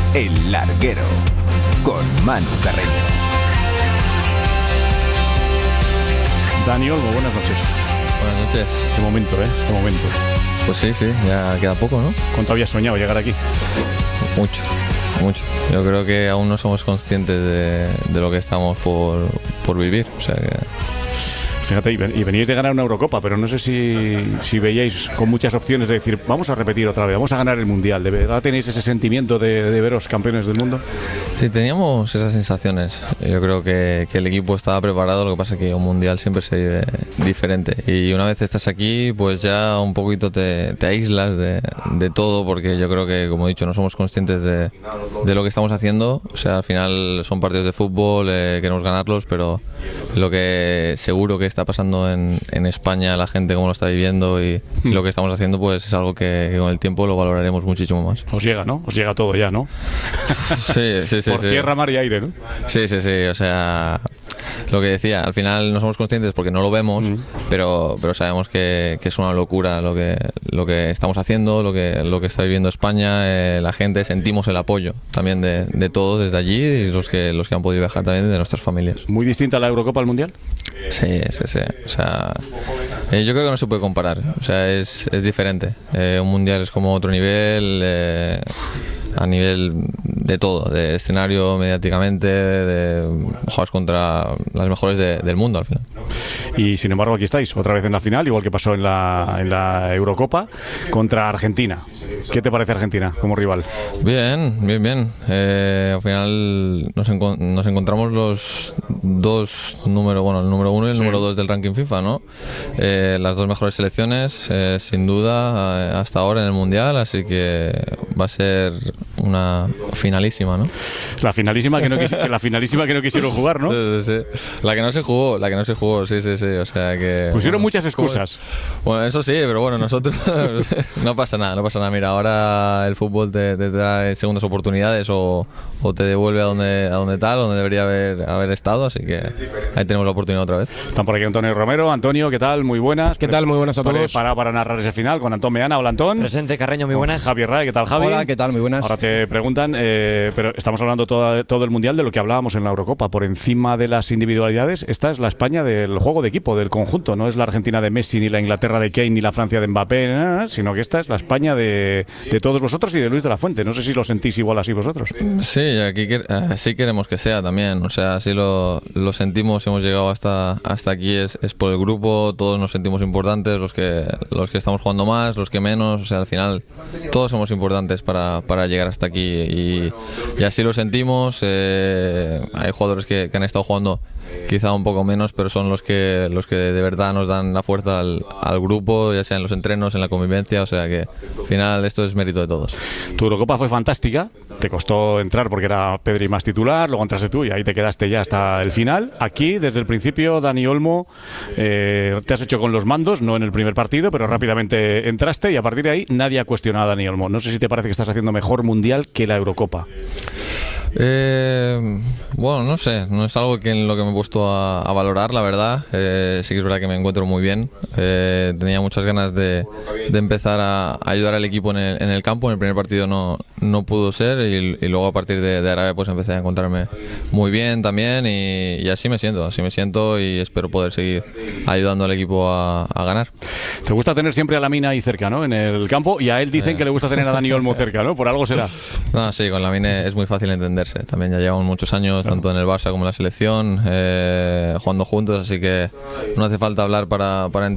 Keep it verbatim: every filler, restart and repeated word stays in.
El Larguero, con Manu Carreño. Dani Olmo, buenas noches. Buenas noches. Qué momento, ¿eh? Qué momento. Pues sí, sí, ya queda poco, ¿no? ¿Cuánto habías soñado llegar aquí? Mucho, mucho. Yo creo que aún no somos conscientes de, de lo que estamos por, por vivir. O sea que... Fíjate, y veníais de ganar una Eurocopa, pero no sé si, si veíais con muchas opciones de decir, vamos a repetir otra vez, vamos a ganar el Mundial. ¿De verdad tenéis ese sentimiento de, de veros campeones del mundo? Sí, teníamos esas sensaciones. Yo creo que, que el equipo estaba preparado, lo que pasa es que un Mundial siempre se vive diferente. Y una vez estás aquí, pues ya un poquito te, te aíslas de, de todo, porque yo creo que, como he dicho, no somos conscientes de, de lo que estamos haciendo. O sea, al final son partidos de fútbol, eh, queremos ganarlos, pero lo que seguro que está pasando en, en España, la gente cómo lo está viviendo y, y lo que estamos haciendo, pues es algo que, que con el tiempo lo valoraremos muchísimo más. Os llega, ¿no? Os llega todo ya, ¿no? Sí, sí, sí. Por sí. tierra, mar y aire, ¿no? Sí, sí, sí. O sea, lo que decía, al final no somos conscientes porque no lo vemos, mm. pero, pero sabemos que, que es una locura lo que, lo que estamos haciendo, lo que, lo que está viviendo España, eh, la gente, sentimos el apoyo también de, de todos desde allí y los que, los que han podido viajar también de nuestras familias. ¿Muy distinta la Eurocopa al Mundial? Sí, sí, sí. O sea, eh, yo creo que no se puede comparar. O sea, es, es diferente. Eh, un Mundial es como otro nivel. Eh, a nivel de todo, de escenario, mediáticamente, de, de juegas contra las mejores de, del mundo al final. Y sin embargo aquí estáis, otra vez en la final, igual que pasó en la, en la Eurocopa, contra Argentina. ¿Qué te parece Argentina como rival? Bien, bien, bien. Eh, al final nos, enco- nos encontramos los dos número, bueno, el número uno y el sí. número dos del ranking FIFA, ¿no? Eh, las dos mejores selecciones, eh, sin duda, eh, hasta ahora en el Mundial, así que va a ser una finalísima, ¿no? La finalísima que no, quisi- la finalísima que no quisieron jugar, ¿no? Sí, sí, sí. La que no se jugó, la que no se jugó, sí, sí, sí. O sea que pusieron bueno, muchas excusas. Bueno, eso sí, pero bueno, nosotros no pasa nada, no pasa nada. Mira, ahora el fútbol te, te trae segundas oportunidades o, o te devuelve a donde, a donde tal, donde debería haber, haber estado, así que ahí tenemos la oportunidad otra vez. Están por aquí Antonio Romero. Antonio, ¿qué tal? Muy buenas. ¿Qué tal? Muy buenas a todos. Para, para narrar ese final con Antón Meana. Hola, Antón. Presente, Carreño, muy buenas. Javier Ray, ¿qué tal, Javi? Hola, ¿qué tal? Muy buenas. Ahora te preguntan, eh, pero estamos hablando todo, todo el Mundial de lo que hablábamos en la Eurocopa. Por encima de las individualidades, esta es la España del juego de equipo, del conjunto. No es la Argentina de Messi, ni la Inglaterra de Kane, ni la Francia de Mbappé, nada, sino que esta es la España de, de todos vosotros y de Luis de la Fuente. No sé si lo sentís igual así vosotros. Sí, aquí sí queremos que sea también. O sea, así lo, lo sentimos, hemos llegado hasta, hasta aquí, es, es por el grupo, todos nos sentimos importantes, los que, los que estamos jugando más, los que menos. O sea, al final todos somos importantes para, para llegar hasta aquí y, y así lo sentimos. Eh, hay jugadores que, que han estado jugando quizá un poco menos, pero son los que los que de verdad nos dan la fuerza al, al grupo, ya sea en los entrenos, en la convivencia, o sea que al final esto es mérito de todos. Tu Eurocopa fue fantástica, te costó entrar porque era Pedri más titular, luego entraste tú y ahí te quedaste ya hasta el final. Aquí, desde el principio, Dani Olmo, eh, te has hecho con los mandos, no en el primer partido, pero rápidamente entraste y a partir de ahí nadie ha cuestionado a Dani Olmo. No sé si te parece que estás haciendo mejor Mundial que la Eurocopa. Eh, bueno, no sé, no es algo que en lo que me he puesto a, a valorar, la verdad. Eh, sí que es verdad que me encuentro muy bien. Eh, tenía muchas ganas de, de empezar a, a ayudar al equipo en el, en el campo. En el primer partido no, no pudo ser y, y luego a partir de, de Arabia pues empecé a encontrarme muy bien también y, y así me siento, así me siento y espero poder seguir ayudando al equipo a, a ganar. Te gusta tener siempre a Lamine ahí cerca, ¿no? En el campo y a él dicen eh. que le gusta tener a Dani Olmo cerca, ¿no? Por algo será. No, sí, con Lamine es muy fácil entender. También ya llevamos muchos años, claro, tanto en el Barça como en la selección, eh, jugando juntos, así que no hace falta hablar para, para